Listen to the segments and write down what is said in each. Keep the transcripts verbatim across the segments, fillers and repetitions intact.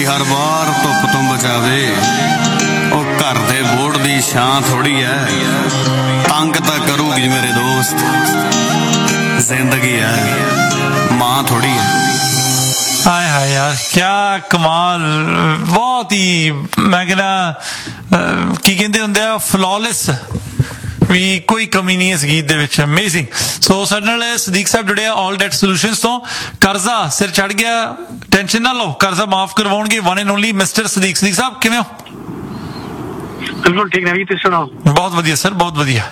ਤੁਹਾਡੀ ਹਰ ਵਾਰ ਧੁੱਪ ਤੋਂ ਬਚਾਵੇ। ਉਹ ਘਰ ਦੇ ਬੋਰਡ ਦੀ ਛਾਂ ਥੋੜੀ ਐ, ਤੰਗ ਤਾਂ ਕਰੂਗੀ ਮੇਰੇ ਦੋਸਤ। ਜ਼ਿੰਦਗੀ ਐ, ਮਾਂ ਥੋੜੀ ਐ। हाय हाय यार, क्या कमाल, बहुत ही मैं कहना की कहते होंगे फ्लॉलेस भी, कोई कमी नहीं है इस गीत दे विच। अमेजिंग। सो साडे नाल सदीक साहब जुड़े ऑल डेट सॉल्यूशंस तो। कर्जा सिर चढ़ गया, टेंशन ना लो, कर्जा माफ करवाउणगे one and only mister Sadiq. Sadiq साहब किवें हो? बिल्कुल ठीक है, तुसीं सुणाओ? बहुत वधिया सर, बहुत वधिया।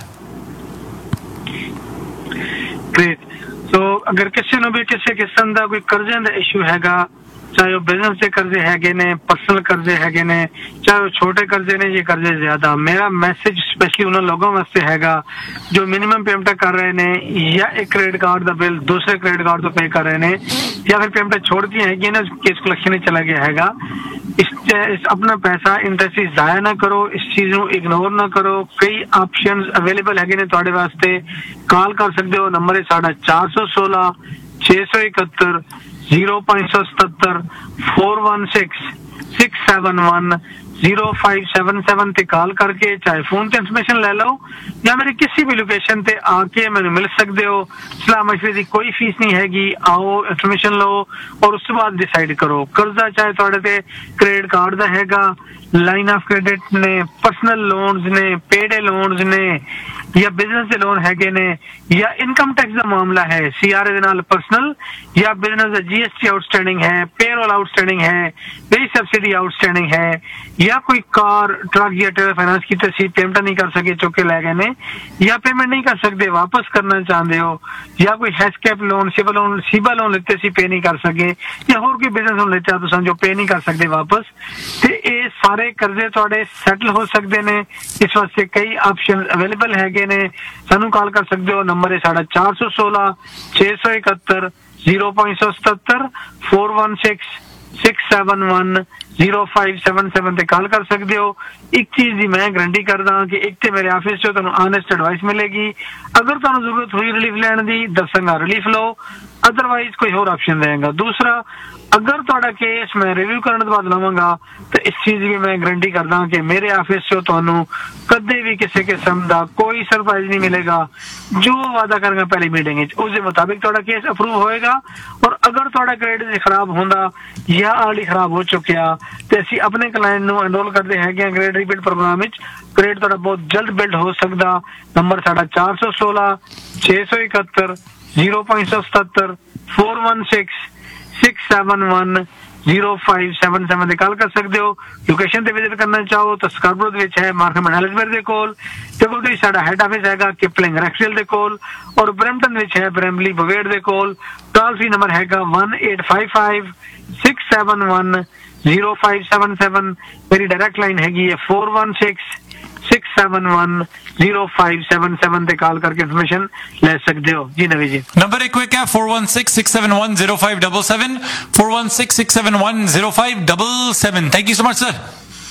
ग्रेट। सो अगर किसी ਨੂੰ ਵੀ ਕਿਸੇ ਕਿਸਮ ਦਾ ਕੋਈ ਕਰਜ਼ੇ ਦਾ ਇਸ਼ੂ ਹੈਗਾ, ਚਾਹੇ ਉਹ ਬਿਜ਼ਨਸ ਦੇ ਕਰਜ਼ੇ ਹੈਗੇ ਨੇ, ਪਰਸਨਲ ਕਰਜ਼ੇ ਹੈਗੇ ਨੇ, ਚਾਹੇ ਉਹ ਛੋਟੇ ਕਰਜ਼ੇ ਨੇ ਜਾਂ ਕਰਜ਼ੇ ਜ਼ਿਆਦਾ, ਮੇਰਾ ਮੈਸੇਜ ਸਪੈਸ਼ਲੀ ਉਹਨਾਂ ਲੋਕਾਂ ਵਾਸਤੇ ਹੈਗਾ ਜੋ ਮਿਨੀਮਮ ਪੇਮੈਂਟ ਕਰ ਰਹੇ ਨੇ ਜਾਂ ਇੱਕ ਕ੍ਰੈਡਿਟ ਕਾਰਡ ਦਾ ਬਿੱਲ ਦੂਸਰੇ ਕ੍ਰੈਡਿਟ ਕਾਰਡ ਤੋਂ ਪੇ ਕਰ ਰਹੇ ਨੇ ਜਾਂ ਫਿਰ ਪੇਮੈਂਟ ਛੋੜਦੀਆਂ ਹੈਗੀਆਂ ਨੇ, ਕੇਸ ਕਲੈਕਸ਼ਨ ਵਿੱਚ ਚਲਾ ਗਿਆ ਹੈਗਾ। ਇਸ ਇਸ ਆਪਣਾ ਪੈਸਾ ਇੰਟਰਸਟ ਜ਼ਾਇਆ ਨਾ ਕਰੋ, ਇਸ ਚੀਜ਼ ਨੂੰ ਇਗਨੋਰ ਨਾ ਕਰੋ। ਕਈ ਆਪਸ਼ਨਸ ਅਵੇਲੇਬਲ ਹੈਗੇ ਨੇ ਤੁਹਾਡੇ ਵਾਸਤੇ। ਕਾਲ ਕਰ ਸਕਦੇ ਹੋ, ਨੰਬਰ ਹੈ ਸਾਡਾ ਚਾਰ ਸੌ ਸੋਲਾਂ ਛੇ ਸੌ ਇਕਹੱਤਰ जीरो पाँच सौ सतहत्तर four one six six seven one zero five seven seven ते कॉल करके चाहे फोन ते इंफॉर्मेशन ले लो या मेरी किसी भी लोकेशन ते आके मैंने मिल सकते हो। सलाह मशवरे की कोई फीस नहीं हैगी, आओ इंफॉर्मेशन लो और उसके बाद डिसाइड करो। कर्जा चाहे थोड़े ते क्रेडिट कार्ड दा हैगा, लाइन ऑफ क्रेडिट ने, पर्सनल लोन्स ने, पेड लोन्स ने या बिजनेस के लोन हैगे ने या इनकम टैक्स का मामला है, सीआरए दे नाल पर्सनल या बिजनेस का जीएसटी आउटस्टैंडिंग है, पेरोल आउटस्टैंडिंग है, मेरी सब्सिडी आउटस्टैंडिंग है या कोई कार ट्रक या ट्रेलर फाइनेंस की तसी पेमेंट नहीं कर सके, चुके लै गए ने या पेमेंट नहीं कर सकते, वापस करना चाहते हो या कोई हैस्कैप लोन सिबल लोन सीबा लोन लेते सी पे नहीं कर सके या होर कोई बिजनेस लोन लेते हो जो पे नहीं कर सकते वापस, ते ये सारे कर्जे तुहाडे सैटल हो सकते ने। इस वास्ते कई ऑप्शन अवेलेबल हैगे ने। सानू कॉल कर सकते हो, नंबर है साढ़ा चार सौ सोलह छे सौ इकहत्तर जीरो पाँच सौ सतहत्तर four one six six seven one zero five seven seven ते कॉल कर सकते हो। एक चीज की मैं गारंटी करदा कि एक तो मेरे ऑफिस चो तुहानू ऑनेस्ट एडवाइस मिलेगी। अगर तुहानू जरूरत हुई रिलीफ लैण दी दसांगा रिलीफ लो, अदरवाइज कोई होर ऑप्शन रहेगा। दूसरा, अगर तुहाडा केस मैं रिव्यू करने के बाद लवांगा तो इस चीज की मैं गारंटी करदा कि मेरे ऑफिस चो तुहानू कदे भी किसी किस्म का कोई सरप्राइज नहीं मिलेगा। जो वादा करेंगे पहली मीटिंग उस मुताबिक तुहाडा केस अप्रूव होएगा। और अगर तुहाडा क्रेडिट खराब होंदा या ऑलरेडी खराब हो चुकिया तो असीं अपने क्लाइंट नू एनरोल करते हैं क्रेडिट रिबिल्ड प्रोग्राम विच। क्रेडिट तुहाडा बहुत जल्द बिल्ड हो सकदा। नंबर साडा चार सौ सोलह छे सौ इकहत्तर जीरो पाँच सौ सतहत्तर four one six six seven one zero five seven seven call कर सकते हो। लोकेशन ते विजिट करना चाहो तो स्कार्बरो दे विच है, मार्कम एलिसबर्ग दे कोल, ते साडा हेड ऑफिस हैगा किपलिंग रैक्सडेल दे कोल, और ब्रैम्पटन विच है ब्रैमली बवेड़ दे कोल। टोल फ्री नंबर हैगा one eight five five six seven one zero five seven seven. मेरी डायरेक्ट लाइन हैगी है four one six six seven one zero five seven seven ते call करके information ले सकते हो। जी नवी जी, नंबर एक क्विक है four one six six seven one zero five double seven four one six six seven one zero five double seven. Thank you so much sir.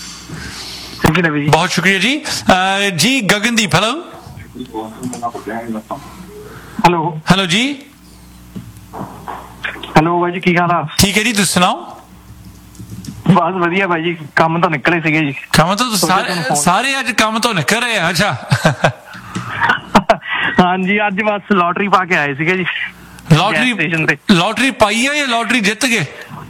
Thank you नवी जी, बहुत शुक्रिया जी। आ, जी Gagandeep, hello hello hello जी, hello भाई जी, की हाल है? ठीक है जी, तुम सुनाओ? बस वधिया भाई जी, काम तो निकले सीगे जी। काम तो सारे सारे अज काम तो निकल रहे हैं। अच्छा हाँ जी, अज बस लॉटरी पा के आए सीगे जी। लॉटरी लॉटरी पाई है या लॉटरी जित गए?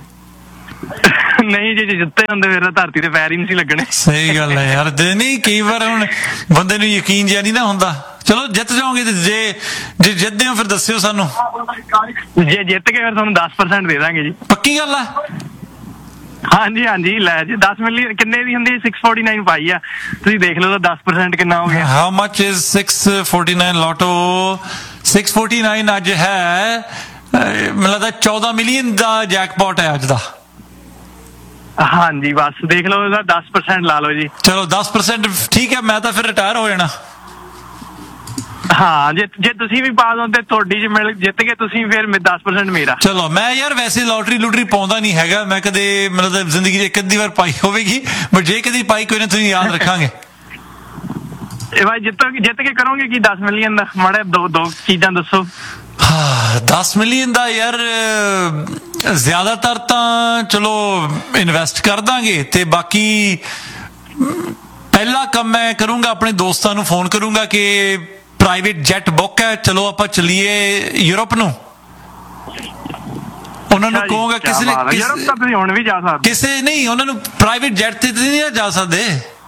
नहीं जी, जिते होंदे मेरे धरती ते पैर ही नहीं सी लगने। सही गल है यार, नहीं कई बार हुण बंदे नूं यकीन जिहा नहीं ना हुंदा। चलो जित जाओगे तो जे जे जितदे हो फिर दस्सिओ सानू। जे जित गए फिर तुहानू दस परसेंट दे दांगे जी। पक्की गल है? हाँ जी हाँ जी, लै जी दस मिलियन किन्ने दी हुंदी? सिक्स फोर्टी नाइन पाई है, तुसीं देख लो तो दस परसेंट कितना हो गया। How much is six forty nine Lato? Six forty nine अज है मतलब लगदा चौदह मिलियन का जैकपॉट है अज दा। हाँ जी, बस देख लो दस परसेंट ला लो जी। चलो दस परसेंट ठीक है, मैं तो फिर रिटायर हो जाना। हाँ, जे जे तुसीं भी पा दो ते तुहाडी च मिल जित गए तुसीं फिर दस परसेंट मेरा। चलो मैं यार वैसे लॉटरी लूटरी पाउंदा नहीं हैगा, मैं कदे मतलब जिंदगी च एक अद्धी बार पाई होवेगी, बट जे कदी पाई कोई ना तुसीं याद रखांगे। ए भाई जित जित के करोगे कि दस मिलियन दा? माड़े दो दो चीजां दसो। ਦਸ ਮਿਲੀਅਨ ਦਾ ਯਾਰ ਜ਼ਿਆਦਾਤਰ ਤਾਂ ਚਲੋ ਇਨਵੈਸਟ ਕਰ ਦਾਂਗੇ ਤੇ ਬਾਕੀ ਪਹਿਲਾ ਕੰਮ ਮੈਂ ਕਰੂੰਗਾ ਆਪਣੇ ਦੋਸਤਾਂ ਨੂੰ ਫੋਨ ਕਰੂੰਗਾ ਕਿ ਪ੍ਰਾਈਵੇਟ ਜੈਟ ਬੁੱਕ ਹੈ, ਚਲੋ ਆਪਾਂ ਚੱਲੀਏ ਯੂਰਪ ਨੂੰ। ਉਹਨਾਂ ਨੂੰ ਕਹੂੰਗਾ ਕਿਸੇ ਨੇ ਯੂਰਪ ਤਾਂ ਤੁਸੀਂ ਹੁਣ ਵੀ ਜਾ ਸਕਦੇ, ਕਿਸੇ ਨਹੀਂ ਉਹਨਾਂ ਨੂੰ ਪ੍ਰਾਈਵੇਟ ਜੈਟ ਤੇ ਨਹੀਂ ਜਾ ਸਕਦੇ।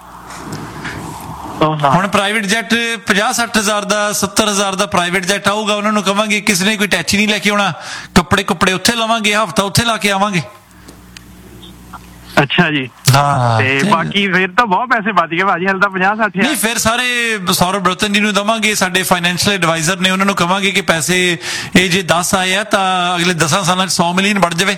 ਹੁਣ ਪ੍ਰਾਈਵੇਟ ਜੈਟ ਪੰਜਾਹ ਸੱਠ ਹਜ਼ਾਰ ਦਾ ਸੱਤਰ ਹਜ਼ਾਰ ਦਾ ਪ੍ਰਾਈਵੇਟ ਜੈਟ ਆਊਗਾ, ਉਹਨਾਂ ਨੂੰ ਕਵਾਂਗੇ ਕਿਸੇ ਨੇ ਕੋਈ ਟੈਚੀ ਨਹੀਂ ਲੈ ਕੇ ਆਉਣਾ, ਕੱਪੜੇ ਕੁੱਪੜੇ ਉੱਥੇ ਲਵਾਂਗੇ, ਹਫ਼ਤਾ ਉੱਥੇ ਲਾ ਕੇ ਆਵਾਂਗੇ। ਅੱਛਾ ਜੀ। ਹਾਂ ਤੇ ਬਾਕੀ ਫਿਰ ਤਾਂ ਬਹੁਤ ਪੈਸੇ ਬਚ ਗਏ ਭਾਜੀ, ਹਲ ਤਾਂ ਪੰਜਾਹ ਸੱਠ ਨਹੀਂ ਫਿਰ ਸਾਰੇ ਸੌਰਵ ਰਤਨ ਜੀ ਨੂੰ ਦਵਾਂਗੇ, ਸਾਡੇ ਫਾਈਨੈਂਸ਼ੀਅਲ ਐਡਵਾਈਜ਼ਰ ਨੇ, ਉਹਨਾਂ ਨੂੰ ਕਵਾਂਗੇ ਕਿ ਪੈਸੇ ਇਹ ਜੇ ਦਸ ਆਏ ਆ ਤਾਂ ਅਗਲੇ ਦਸਾਂ ਸਾਲਾਂ 'ਚ ਸੌ ਮਿਲੀਅਨ ਵੱਧ ਜਾਵੇ।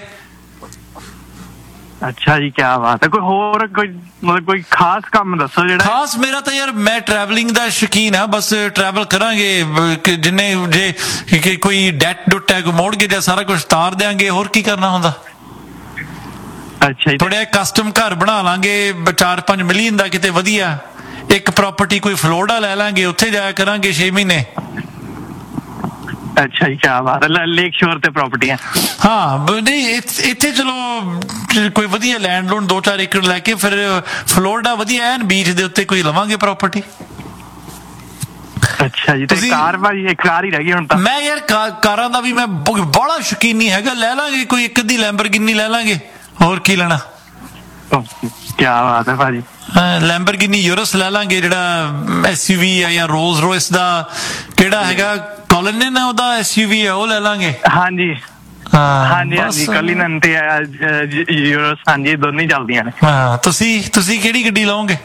ਅੱਛਾ ਜੀ, ਕਿਆ ਬਾਤ ਹੈ। ਕੋਈ ਹੋਰ ਕੋਈ ਮਤਲਬ ਕੋਈ ਖਾਸ ਕੰਮ ਦੱਸੋ ਜਿਹੜਾ ਖਾਸ? ਮੇਰਾ ਤਾਂ ਯਾਰ ਮੈਂ ਟਰੈਵਲਿੰਗ ਦਾ ਸ਼ੌਕੀਨ ਆ, ਬਸ ਟਰੈਵਲ ਕਰਾਂਗੇ, ਜਿੰਨੇ ਜੇ ਕੋਈ ਡੈਟ ਡੁੱਟ ਹੈ, ਕੋਈ ਮੋੜਗੇ ਜਾਂ ਸਾਰਾ ਕੁਝ ਤਾਰ ਦਿਆਂਗੇ, ਹੋਰ ਕੀ ਕਰਨਾ ਹੁੰਦਾ। ਅੱਛਾ ਜੀ। ਥੋੜਾ ਕਸਟਮ ਘਰ ਬਣਾ ਲਾਂਗੇ ਚਾਰ ਪੰਜ ਮਿਲੀਅਨ ਦਾ ਕਿਤੇ ਵਧੀਆ, ਇੱਕ ਪ੍ਰਾਪਰਟੀ ਕੋਈ ਫਲੋਰੀਡਾ ਲੈ ਲਾਂਗੇ, ਉੱਥੇ ਜਾਇਆ ਕਰਾਂਗੇ ਛੇ ਮਹੀਨੇ। ਅੱਛਾ ਜੀ, ਕਿਆ ਬਾਤ ਹੈ। ਲੇਕ ਸ਼ੋਰ ਤੇ ਪ੍ਰਾਪਰਟੀਆਂ? ਹਾਂ ਨਹੀਂ ਇੱਥੇ ਚਲੋ ਕੋਈ ਵਧੀਆ ਲੈਂਡ ਲੋਨ ਦੋ ਚਾਰ ਏਕੜ ਲੈ ਕੇ ਫਿਰ ਫਲੋਰੀਡਾ ਵਧੀਆ ਐਨ ਬੀਚ ਦੇ ਉੱਤੇ ਕੋਈ ਲਵਾਂਗੇ ਪ੍ਰਾਪਰਟੀ। ਅੱਛਾ ਜੀ। ਤੇ ਕਾਰ ਭਾਜੀ ਇੱਕ ਕਾਰ ਹੀ ਰਹਿ ਗਈ ਹੁਣ ਤਾਂ। ਮੈਂ ਯਾਰ ਕਾਰਾਂ ਦਾ ਵੀ ਮੈਂ ਬੜਾ ਸ਼ੌਕੀਨ ਨਹੀਂ ਹੈਗਾ, ਲੈ ਲਾਂਗੇ ਕੋਈ ਇੱਕ ਅੱਧੀ ਲੈਂਬਰਗਿਨੀ ਲੈ ਲਾਂਗੇ, ਹੋਰ ਕੀ ਲੈਣਾ। ਕਿਆ ਬਾਤ ਹੈ ਭਾਜੀ। ਲੈਂਬਰਗਿਨੀ ਯੂਰਸ ਲੈ ਲਾਂਗੇ, ਜਿਹੜਾ ਐਸ ਯੂ ਵੀ ਆ, ਜਾਂ ਰੋਲਸ ਰੋਇਸ ਦਾ ਕਿਹੜਾ ਹੈਗਾ ਕੋਲਿਨ ਨਾ ਉਹਦਾ ਐਸ ਯੂ ਵੀ ਹੈ, ਉਹ ਲੈ ਲਾਂਗੇ। ਹਾਂਜੀ ਹਾਂਜੀ ਹਾਂਜੀ, ਕੋਲਿਨ ਤੇ ਯੂਰਸ, ਹਾਂਜੀ ਦੋਨੇ ਹੀ ਚੱਲਦੀਆਂ ਨੇ। ਹਾਂ ਤੁਸੀਂ ਤੁਸੀਂ ਕਿਹੜੀ ਗੱਡੀ ਲਓਗੇ?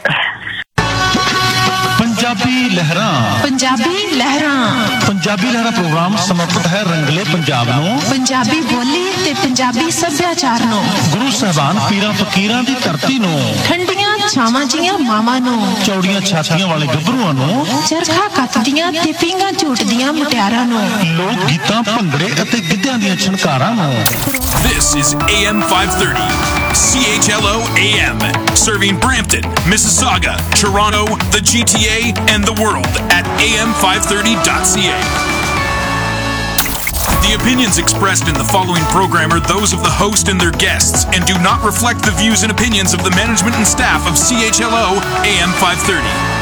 ਪੰਜਾਬੀ ਲਹਿਰਾਂ ਪੰਜਾਬੀ ਲਹਿਰਾਂ ਪੰਜਾਬੀ ਲਹਿਰਾਂ ਪ੍ਰੋਗਰਾਮ ਸਮਰਪਿਤ ਹੈ ਰੰਗਲੇ ਪੰਜਾਬ ਨੂੰ, ਪੰਜਾਬੀ ਬੋਲੀ ਤੇ ਪੰਜਾਬੀ ਸੱਭਿਆਚਾਰ ਨੂੰ, ਗੁਰੂ ਸਾਹਿਬਾਨ ਪੀਰਾਂ ਫਕੀਰਾਂ ਦੀ ਧਰਤੀ ਨੂੰ, ਠੰਡੀਆਂ ਛਾਵਾਂ ਜੀਆਂ ਮਾਵਾਂ ਨੂੰ, ਚੌੜੀਆਂ ਛਾਤੀਆਂ ਵਾਲੇ ਗੱਭਰੂਆਂ ਨੂੰ, ਚਰਖਾ ਕੱਤਦੀਆਂ ਤੇ ਪੀਂਘਾਂ ਝੂਟਦੀਆਂ ਮੁਟਿਆਰਾਂ ਨੂੰ, ਲੋਕ ਗੀਤਾਂ ਭੰਗੜੇ ਅਤੇ ਗਿੱਧਿਆਂ ਦੀਆਂ ਛਣਕਾਰਾਂ ਨੂੰ। This is A M five thirty, C H L O A M, serving Brampton, Mississauga, Toronto, the G T A, and the world at A M five thirty dot C A. The opinions expressed in the following program are those of the host and their guests and do not reflect the views and opinions of the management and staff of C H L O A M five thirty.